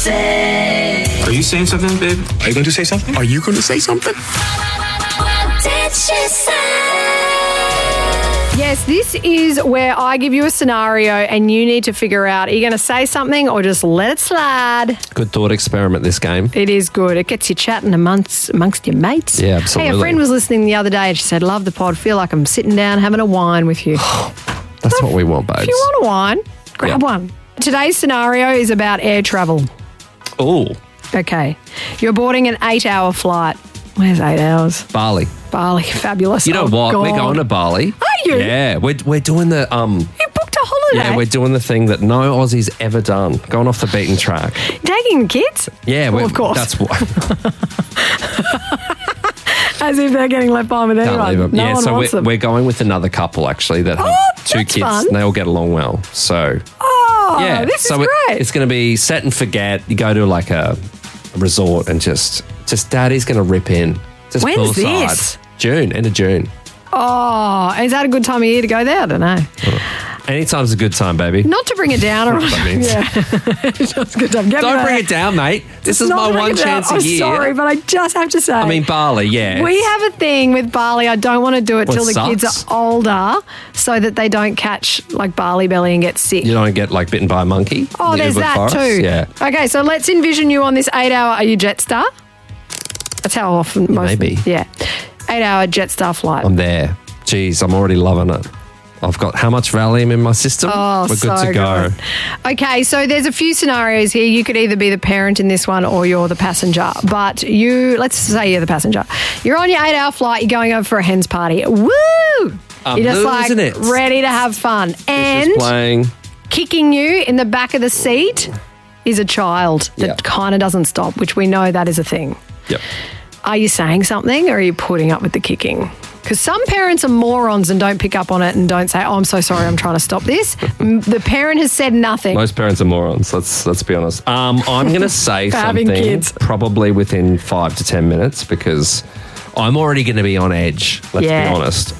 say? Are you saying something, babe? Are you going to say something? Are you going to say something? What did she say? Yes, this is where I give you a scenario and you need to figure out, are you going to say something or just let it slide? Good thought experiment, this game. It is good. It gets you chatting amongst your mates. Yeah, absolutely. Hey, a friend was listening the other day and she said, love the pod. Feel like I'm sitting down having a wine with you. That's what we want, babes. If you want a wine, grab one. Today's scenario is about air travel. Oh, Okay. You're boarding an 8-hour flight. Where's 8 hours? Bali. Bali. Fabulous. You know what? God. We're going to Bali. Are you? Yeah, we're doing the You booked a holiday? Yeah, we're doing the thing that no Aussie's ever done. Going off the beaten track. Taking the kids? Yeah, Well, of course. That's what. As if they're getting left behind with Can't anyone. leave them. No Yeah, one so wants them. we're going with another couple actually that have two that's kids. fun. And they all get along well. So Oh, yeah, this so is great. it's going to be set and forget. You go to like a resort and just Daddy's going to rip in. Just When's poolside. this? June, end of June. Oh, is that a good time of year to go there? I don't know. Anytime's a good time, baby. Not to bring it down. Or That means. yeah, it's just a good time. Get me Don't there. bring it down, mate. This is Not my bring one it down. chance a I'm year. sorry, but I just have to say. I mean, Bali, yeah. We have a thing with Bali. I don't want to do it Well, till it the kids sucks. are older so that they don't catch like Bali belly and get sick. You don't get like bitten by a monkey. Oh, in the there's Ubud that forest? too. Yeah. Okay, so let's envision you on this 8-hour. Are you Jetstar? That's how often most. maybe. Yeah. 8-hour Jetstar flight. I'm there. Jeez, I'm already loving it. I've got how much Valium in my system? Oh, We're good so to go. good. Okay, so there's a few scenarios here. You could either be the parent in this one or you're the passenger. But let's say you're the passenger. You're on your 8-hour flight. You're going over for a hens party. Woo! You're just like losing it. ready to have fun. And Just playing. kicking you in the back of the seat is a child that Yep. kind of doesn't stop, which we know that is a thing. Yep. Are you saying something or are you putting up with the kicking? Because some parents are morons and don't pick up on it and don't say, oh, I'm so sorry, I'm trying to stop this. The parent has said nothing. Most parents are morons. Let's be honest. I'm going to say For having something kids. probably within 5 to 10 minutes because I'm already going to be on edge. Let's Yeah. be honest.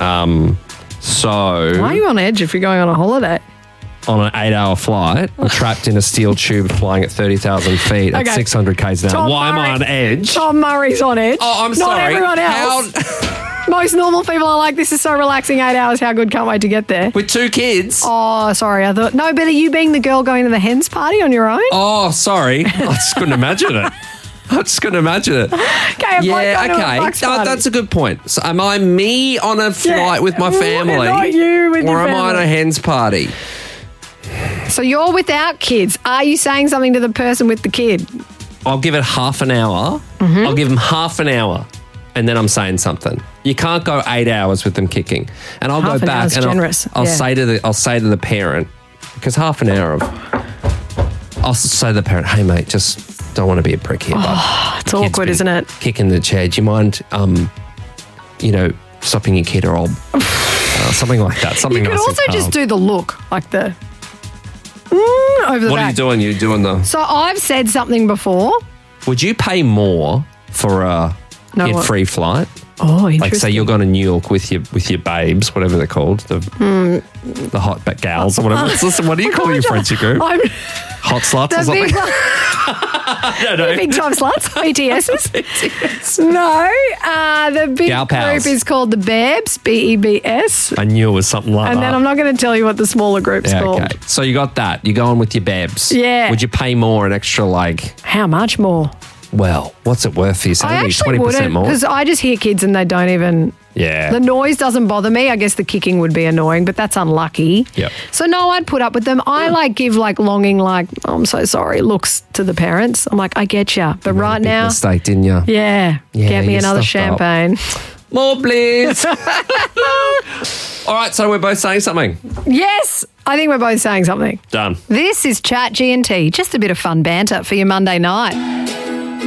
So Why are you on edge if you're going on a holiday? on an 8-hour flight, I'm trapped in a steel tube flying at 30,000 feet at Okay. 600 k's an hour. Tom Why am I Murray- on edge? Tom Murray's on edge. Oh, I'm Not sorry. everyone else. Most normal people are like, this is so relaxing, 8 hours, how good, can't wait to get there. With 2 kids? Oh, sorry, I thought, no, but are you being the girl going to the hens party on your own? Oh, sorry. I just couldn't imagine it. I just couldn't imagine it. Okay, I'm Yeah, like going to a okay. Bucks No, party. that's a good point. So am I me on a flight with my family? Not you with or your am I at family. a hens party? So you're without kids. Are you saying something to the person with the kid? I'll give it half an hour. Mm-hmm. I'll give them half an hour. And then I'm saying something. You can't go 8 hours with them kicking. And I'll Half go an hour's back and generous, I'll yeah. say to the parent, because half an hour of I'll say to the parent, hey mate, just don't want to be a prick here. But It's awkward, isn't it? Kicking the chair. Do you mind stopping your kid or I'll something like that. Something You could nice and also calm. just do the look, like the over the What are back. you doing? You're doing the So I've said something before. Would you pay more for a No, what? kid-free flight? Oh, interesting. Like, say you're going to New York with your babes, whatever they're called, the hot gals or whatever. Listen, what do you call your friendship group? I'm Hot sluts or the something? big, I don't know. big time sluts, BTSs. No, the big Gal pals. group is called the Babs, BEBS. I knew it was something like And that. then I'm not going to tell you what the smaller group's yeah, called. okay. So you got that. You're going with your babes. Yeah. Would you pay more, an extra, like, How much more? well, what's it worth for you? I Maybe actually 20% wouldn't, more? because I just hear kids and they don't even. Yeah. The noise doesn't bother me. I guess the kicking would be annoying, but that's unlucky. Yep. So no, I'd put up with them. I give longing, oh, I'm so sorry looks to the parents. I'm like, I get you, but right Big now, mistake, didn't you? yeah, get me you another stuffed up. champagne. More, please. All right, so we're both saying something. Yes, I think we're both saying something. Done. This is Chat G&T, just a bit of fun banter for your Monday night.